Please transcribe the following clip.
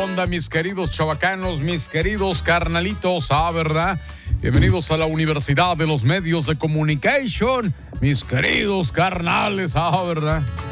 onda, mis queridos chavacanos, mis queridos carnalitos? ¿Verdad? Bienvenidos a la Universidad de los Medios de Comunicación, mis queridos carnales, ¿verdad?